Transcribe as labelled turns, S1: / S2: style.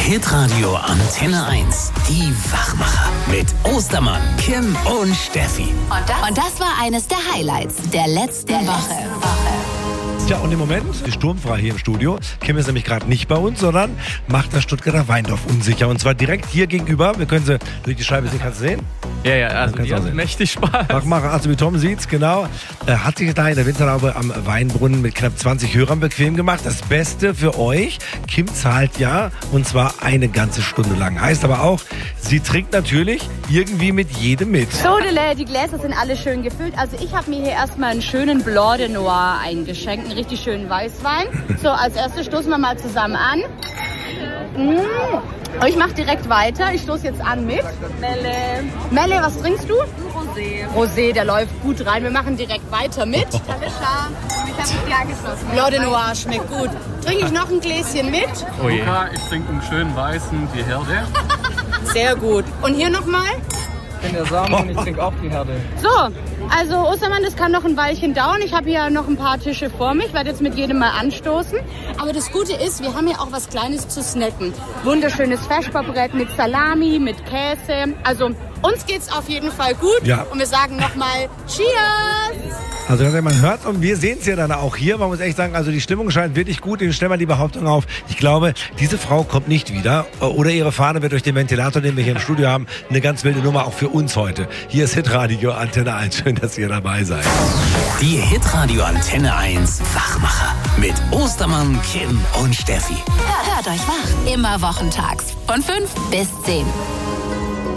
S1: Hitradio Antenne 1. Die Wachmacher. Mit Ostermann, Kim und Steffi.
S2: Und das war eines der Highlights der letzten Woche.
S3: Ja, und im Moment ist sturmfrei hier im Studio. Kim ist nämlich gerade nicht bei uns, sondern macht das Stuttgarter Weindorf unsicher. Und zwar direkt hier gegenüber. Wir können sie durch die Scheibe sehen. Kannst du sehen?
S4: Ja, also die hat mächtig Spaß.
S3: Wachmacher, also wie Tom sieht's, genau. Hat sich da in der Winterlaube am Weinbrunnen mit knapp 20 Hörern bequem gemacht. Das Beste für euch, Kim zahlt ja, und zwar eine ganze Stunde lang. Heißt aber auch, sie trinkt natürlich irgendwie mit jedem mit.
S5: Sodele, die Gläser sind alle schön gefüllt. Also ich habe mir hier erstmal einen schönen Blanc de Noir eingeschenkt, einen richtig schönen Weißwein. So, als erstes stoßen wir mal zusammen an. Ich mache direkt weiter. Ich stoße jetzt an mit Melle. Melle, was trinkst du? Rosé. Rosé, der läuft gut rein. Wir machen direkt weiter mit Talisha. Ich habe mich angeschlossen. Blanc de Noir schmeckt gut. Trinke ich noch ein Gläschen mit?
S4: Oh je. Ich trinke einen schönen weißen, die Herde.
S5: Sehr gut. Und hier nochmal?
S4: Ich bin der Samen und ich trinke auch die Herde.
S5: So, also Ostermann, das kann noch ein Weilchen dauern. Ich habe hier noch ein paar Tische vor mich. Ich werde jetzt mit jedem mal anstoßen. Aber das Gute ist, wir haben hier auch was Kleines zu snacken. Wunderschönes Vesperbrett mit Salami, mit Käse. Also uns geht's auf jeden Fall gut.
S3: Ja.
S5: Und wir sagen nochmal Cheers!
S3: Also man hört und wir sehen es ja dann auch hier. Man muss echt sagen, also die Stimmung scheint wirklich gut. Ich stelle mal die Behauptung auf. Ich glaube, diese Frau kommt nicht wieder. Oder ihre Fahne wird durch den Ventilator, den wir hier im Studio haben, eine ganz wilde Nummer auch für uns heute. Hier ist Hitradio Antenne 1. Schön, dass ihr dabei seid.
S1: Die Hitradio Antenne 1 Wachmacher. Mit Ostermann, Kim und Steffi.
S2: Hört euch wach. Immer wochentags von 5 bis 10.